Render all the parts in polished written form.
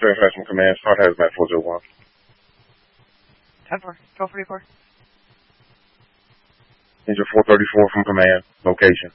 Fairfax from Command, start hazmat 401. 10-4, 1244. Engine 434 from Command, location.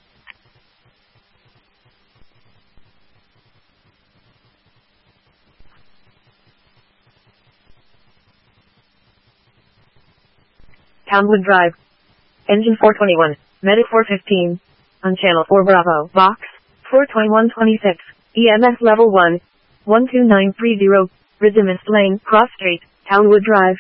Townwood Drive. Engine 421, Medic 415. On Channel 4 Bravo, Box 42126. EMS Level 1. 12930. Rhythmist Lane, Cross Street, Townwood Drive.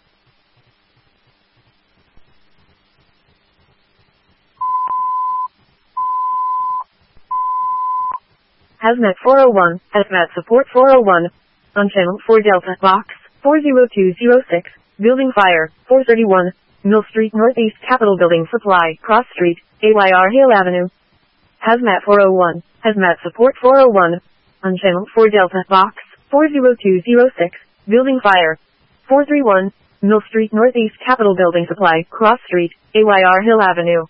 Hazmat 401, Hazmat Support 401. On Channel 4 Delta, Box 40206. Building Fire, 431. Mill Street Northeast Capitol Building Supply, Cross Street, AYR Hill Avenue. Hazmat 401, Hazmat Support 401. On Channel 4 Delta, Box 40206. Building Fire, 431. Mill Street Northeast Capitol Building Supply, Cross Street, AYR Hill Avenue.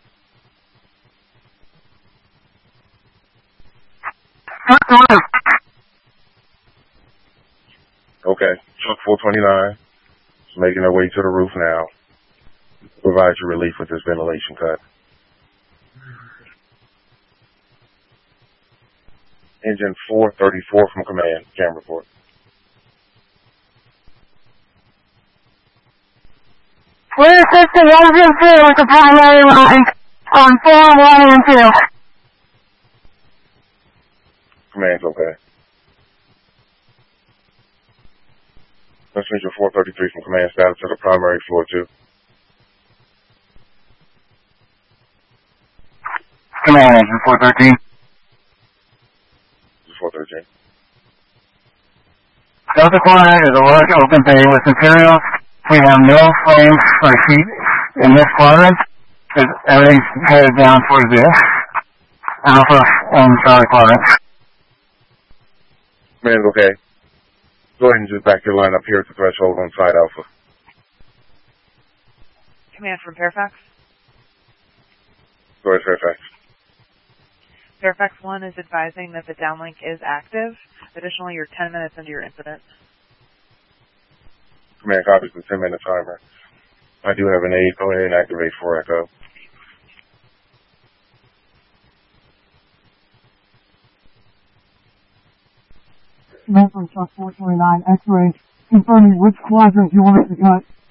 Okay, truck 429 is making their way to the roof now. Provide you relief with this ventilation cut. Engine 434 from Command, cam report. We're assisting Engine 2 with the primary line on 4, 1, and 2. Command's okay. That's Engine 433 from Command, status to the primary floor 2. Command, Engine 413. 413. Delta Quadrant is a large open bay with materials. We have no flames or heat in this quadrant. Everything's headed down towards the Alpha and Charlie quadrant. Command's okay. Go ahead and just back your line up here at the threshold on side Alpha. Command from Fairfax. Go ahead, Fairfax. Fairfax 1 is advising that the downlink is active. Additionally, you're 10 minutes into your incident. Command copies the 10-minute timer. I do have an aid. Go ahead and activate 4 Echo. Command from Truck 429, X-ray, confirming which quadrant you want us to cut.